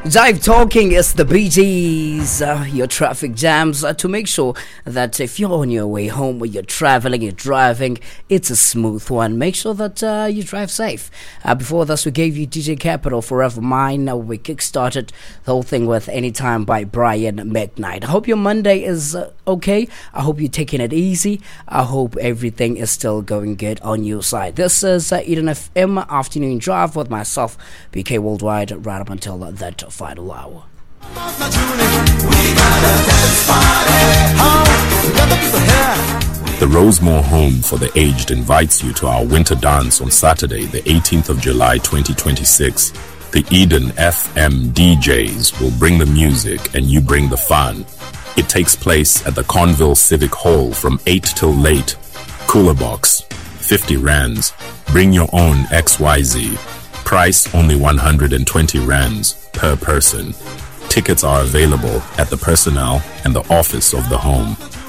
Jive Talking is the Bee Gees, your traffic jams, to make sure that if you're on your way home or you're traveling, you're driving, it's a smooth one. Make sure that you drive safe. Before this, we gave you DJ Capital, Forever Mine. We kickstarted the whole thing with Anytime by Brian McKnight. I hope your Monday is okay. I hope you're taking it easy. I hope everything is still going good on your side. This is Eden FM Afternoon Drive with myself, BK Worldwide, right up until that final hour. The Rosemore Home for the Aged invites you to our winter dance on Saturday, the 18th of July 2026. The Eden FM DJs will bring the music and you bring the fun. It takes place at the Conville Civic Hall from 8 till late. Cooler box, 50 rands. Bring your own XYZ. Price only 120 rands per person. Tickets are available at the personnel and the office of the home.